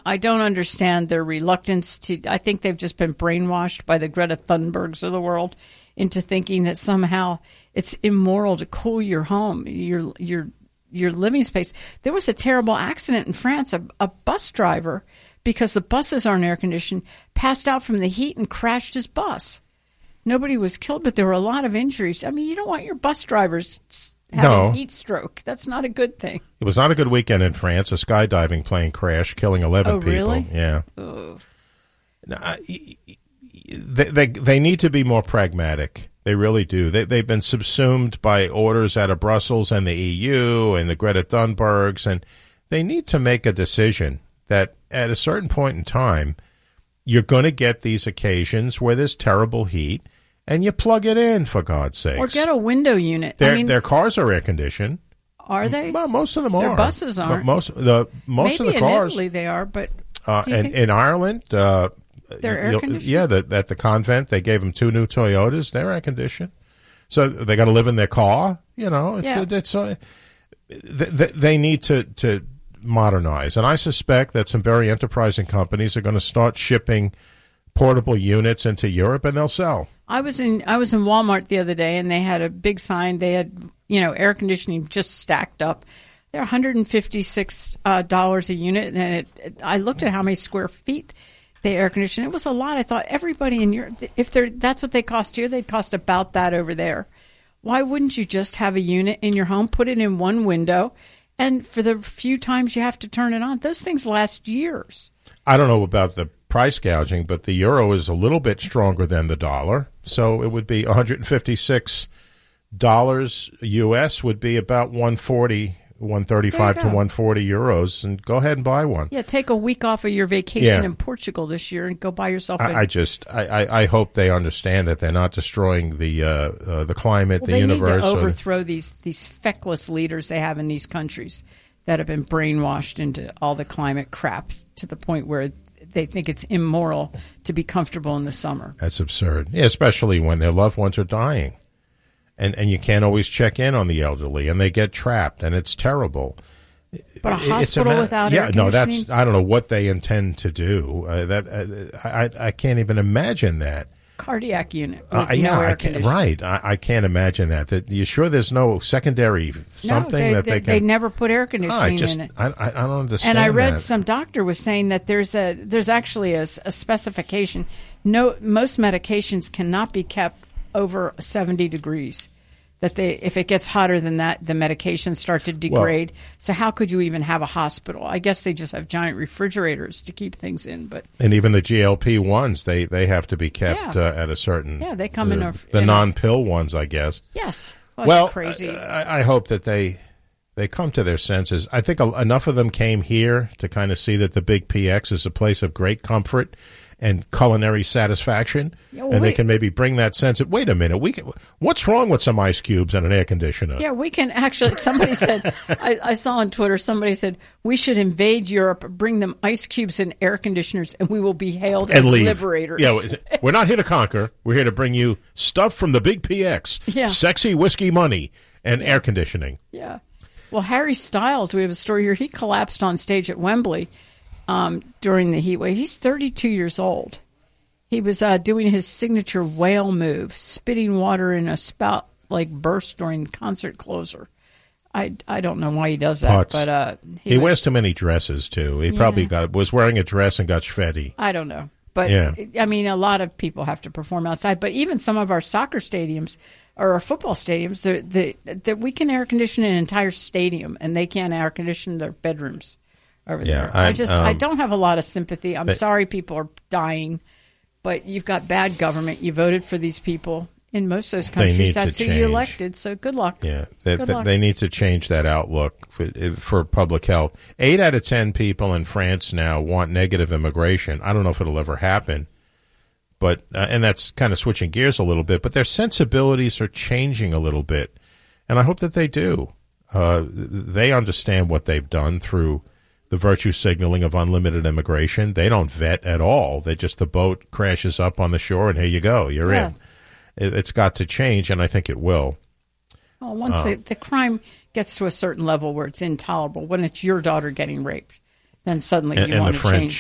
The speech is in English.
I don't understand their reluctance to. I think they've just been brainwashed by the Greta Thunbergs of the world into thinking that somehow it's immoral to cool your home, your living space. There was a terrible accident in France. A bus driver, because the buses aren't air conditioned, passed out from the heat and crashed his bus. Nobody was killed, but there were a lot of injuries. I mean, you don't want your bus drivers having heat stroke. That's not a good thing. It was not a good weekend in France. A skydiving plane crashed, killing 11 people. Really? Yeah. Oh. Now, they need to be more pragmatic. They really do. They've been subsumed by orders out of Brussels and the EU and the Greta Thunbergs, and they need to make a decision that at a certain point in time, you're going to get these occasions where there's terrible heat, and you plug it in, for God's sakes. Or get a window unit. Their cars are air conditioned. Are they? Well, most of them are. Their buses aren't. Most of the cars. Maybe in Italy they are, but in Ireland, they're air conditioned. Yeah, at the convent they gave them 2 new Toyotas. They're air conditioned, so they got to live in their car. You know, they need to modernize, and I suspect that some very enterprising companies are going to start shipping portable units into Europe, and they'll sell. I was in Walmart the other day, and they had a big sign. They had air conditioning just stacked up. They're $156 a unit, and I looked at how many square feet they air condition. It was a lot. I thought everybody in Europe, if that's what they cost here, they'd cost about that over there. Why wouldn't you just have a unit in your home, put it in one window, and for the few times you have to turn it on, those things last years. I don't know about the price gouging, but the euro is a little bit stronger than the dollar. So it would be $156 US would be about 135 to 140 euros, and go ahead and buy one. Yeah, take a week off of your vacation in Portugal this year and go buy yourself I hope they understand that they're not destroying the climate, the universe. They need to overthrow these feckless leaders they have in these countries that have been brainwashed into all the climate crap to the point where they think it's immoral to be comfortable in the summer. That's absurd, especially when their loved ones are dying. And you can't always check in on the elderly, and they get trapped, and it's terrible. But a hospital without air conditioning? I don't know what they intend to do. I can't even imagine that. Cardiac unit with no air conditioning. Right. I can't imagine that. You sure there's no secondary something that they can? They never put air conditioning in it. I don't understand. And I read some doctor was saying that there's actually a specification. Most medications cannot be kept over 70 degrees. That if it gets hotter than that, the medications start to degrade. So how could you even have a hospital? I guess they just have giant refrigerators to keep things in. And even the GLP-1s, they have to be kept at a certain. Yeah, they come in the non-pill ones, I guess. Yes. Well, it's crazy. I hope that they come to their senses. I think enough of them came here to kind of see that the Big PX is a place of great comfort and culinary satisfaction, and they can maybe bring that sense of, wait a minute, what's wrong with some ice cubes and an air conditioner? Yeah, we can actually, somebody said, I saw on Twitter, somebody said, we should invade Europe, bring them ice cubes and air conditioners, and we will be hailed as liberators. Yeah, we're not here to conquer. We're here to bring you stuff from the Big PX, sexy whiskey money, and air conditioning. Yeah. Well, Harry Styles, we have a story here. He collapsed on stage at Wembley during the heat wave. He's 32 years old. He was doing his signature whale move, spitting water in a spout like burst during concert closer. I don't know why he does that, but he wears too many dresses too. He probably was wearing a dress and got shveddy. I don't know, but I mean, a lot of people have to perform outside. But even some of our soccer stadiums or our football stadiums, that we can air condition an entire stadium, and they can't air condition their bedrooms. Over there. I don't have a lot of sympathy. I'm sorry people are dying, but you've got bad government. You voted for these people in most of those countries. That's who you elected, so good luck. Yeah, they need to change that outlook for public health. 8 out of 10 people in France now want negative immigration. I don't know if it'll ever happen, but and that's kind of switching gears a little bit, but their sensibilities are changing a little bit, and I hope that they do. They understand what they've done through the virtue signaling of unlimited immigration. They don't vet at all. The boat crashes up on the shore, and here you go. You're in. It's got to change, and I think it will. Well, once the crime gets to a certain level where it's intolerable, when it's your daughter getting raped, then suddenly you want to change.